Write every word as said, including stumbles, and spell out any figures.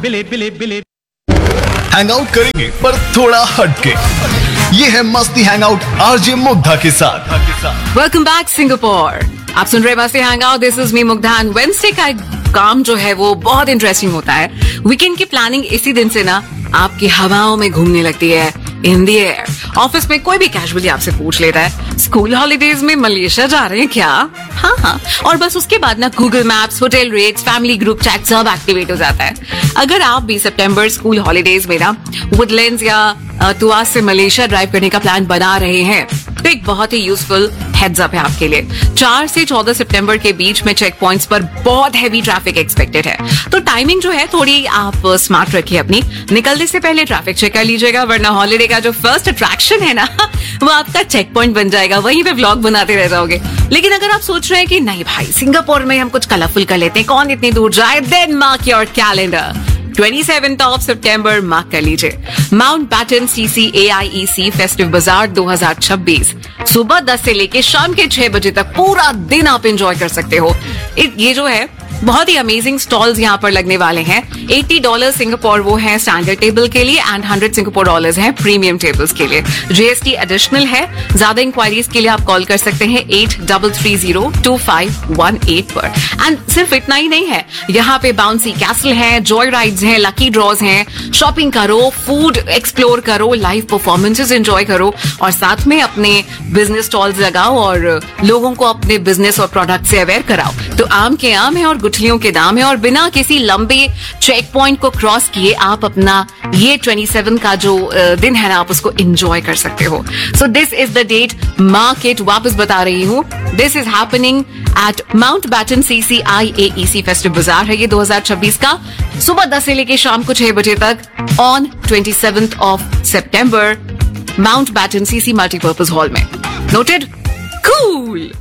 बिले बिले बिले हैंग आउट करेंगे पर थोड़ा हटके। ये है मस्ती हैंग आउट आरजे मुग्धा के साथ। Welcome back Singapore. आप सुन रहे मस्ती hang out, this is me Mugdha. Wednesday का काम जो है वो बहुत इंटरेस्टिंग होता है। वीकेंड की प्लानिंग इसी दिन से ना आपकी हवाओं में घूमने लगती है, इन दी एयर। ऑफिस में कोई भी कैजुअली आपसे पूछ लेता है स्कूल हॉलीडेज में मलेशिया जा रहे हैं क्या? हाँ हाँ और बस उसके बाद ना Google maps, hotel rates, family group chat सब एक्टिवेट हो जाता है। अगर आप भी सितंबर स्कूल हॉलीडेज में ना वुडलैंड्स या तुआस से मलेशिया ड्राइव करने का प्लान बना रहे हैं तो एक बहुत ही यूजफुल हेड्स अप है आपके लिए। चार से चौदह सितंबर के बीच में चेक पॉइंट्स पर बहुत हैवी ट्रैफिक एक्सपेक्टेड है, तो टाइमिंग जो है थोड़ी आप स्मार्ट रखिए अपनी। निकलने से पहले ट्रैफिक चेक कर लीजिएगा, वरना हॉलीडे का जो फर्स्ट अट्रैक्शन है ना वो आपका चेक पॉइंट बन जाएगा, वहीं पे व्लॉग बनाते रह जाओगे। लेकिन अगर आप सोच रहे हैं कि नहीं भाई सिंगापुर में हम कुछ कलरफुल कर लेते हैं, कौन इतनी दूर जाए, देन मार्क योर कैलेंडर। सत्ताईस ऑफ सितंबर मार्क कर लीजिए। माउंट बैटन सीसी एआईईसी फेस्टिव बाजार दो हज़ार छब्बीस सुबह दस से लेके शाम के छह बजे तक पूरा दिन आप एंजॉय कर सकते हो। ये जो है बहुत ही अमेजिंग स्टॉल्स यहाँ पर लगने वाले हैं। अस्सी डॉलर सिंगापुर वो है स्टैंडर्ड टेबल के लिए एंड हंड्रेड सिंगापुर डॉलर्स हैं प्रीमियम टेबल्स के लिए। जीएसटी एडिशनल है। ज्यादा इंक्वायरीज के लिए आप कॉल कर सकते हैं eight three three zero to five one eight पर। एंड सिर्फ इतना ही नहीं है, यहाँ पे बाउंसी कैसल है, जॉय राइड्स हैं, लकी ड्रॉज हैं। शॉपिंग करो, फूड एक्सप्लोर करो, लाइव परफॉर्मेंसेस एंजॉय करो और साथ में अपने बिजनेस स्टॉल्स लगाओ और लोगों को अपने बिजनेस और प्रोडक्ट से अवेयर कराओ। तो आम के आम है और गुठलियों के दाम है और बिना किसी लंबे चेक पॉइंट को क्रॉस किए आप अपना ये सत्ताईस का जो दिन है ना आप उसको एंजॉय कर सकते हो। So this is the date, mark it. वापस बता रही हूँ, this is happening at mount baton सीसीआईएईसी festive बाजार है ये दो हज़ार छब्बीस का, सुबह दस से लेके शाम को छह बजे तक ऑन सत्ताईस of September mount baton CC multipurpose hall में। नोटेड? कूल।